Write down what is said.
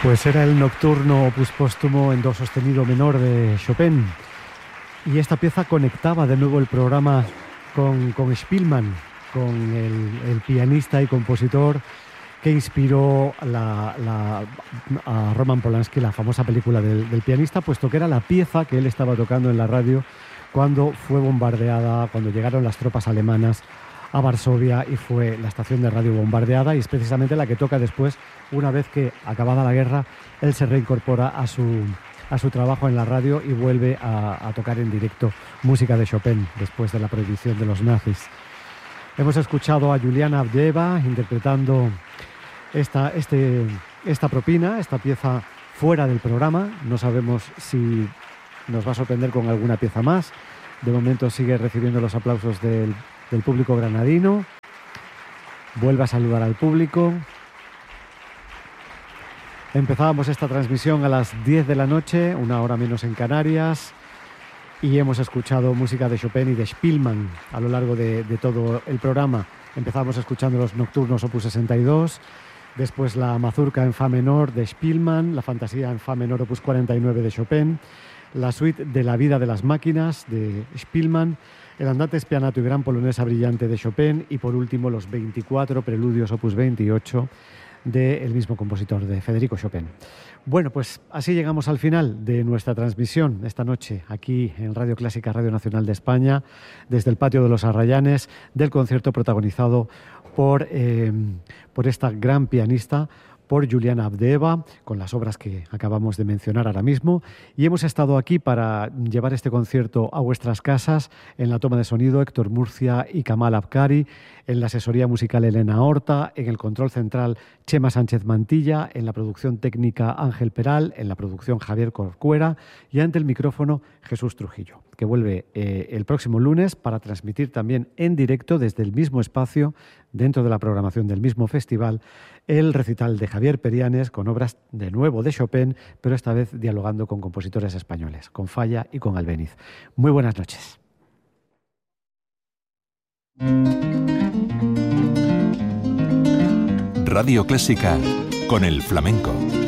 Pues era el nocturno opus póstumo en do sostenido menor de Chopin. Y esta pieza conectaba de nuevo el programa con Szpilman, con el pianista y compositor que inspiró a Roman Polanski, la famosa película del pianista, puesto que era la pieza que él estaba tocando en la radio cuando fue bombardeada, cuando llegaron las tropas alemanas a Varsovia y fue la estación de radio bombardeada, y es precisamente la que toca después, una vez que acabada la guerra, él se reincorpora a su trabajo en la radio y vuelve a tocar en directo música de Chopin después de la prohibición de los nazis. Hemos escuchado a Juliana Avdeeva interpretando esta propina, esta pieza fuera del programa. No sabemos si nos va a sorprender con alguna pieza más. De momento sigue recibiendo los aplausos del público granadino. Vuelve a saludar al público. Empezábamos esta transmisión a las 10 de la noche, una hora menos en Canarias, y hemos escuchado música de Chopin y de Szpilman a lo largo de todo el programa. Empezamos escuchando los nocturnos opus 62, después la mazurca en fa menor de Szpilman, la fantasía en fa menor opus 49 de Chopin, la suite de la vida de las máquinas de Szpilman, el andante spianato y gran polonesa brillante de Chopin, y por último los 24 preludios opus 28 del mismo compositor, de Federico Chopin. Bueno, pues así llegamos al final de nuestra transmisión esta noche aquí en Radio Clásica, Radio Nacional de España, desde el Patio de los Arrayanes, del concierto protagonizado por esta gran pianista, por Juliana Avdeeva, con las obras que acabamos de mencionar ahora mismo. Y hemos estado aquí para llevar este concierto a vuestras casas, en la toma de sonido Héctor Murcia y Kamal Abkari, en la asesoría musical Elena Horta, en el control central Chema Sánchez Mantilla, en la producción técnica Ángel Peral, en la producción Javier Corcuera, y ante el micrófono Jesús Trujillo, que vuelve el próximo lunes para transmitir también en directo desde el mismo espacio, dentro de la programación del mismo festival, el recital de Javier Perianes con obras de nuevo de Chopin, pero esta vez dialogando con compositores españoles, con Falla y con Albéniz. Muy buenas noches. Radio Clásica con el flamenco.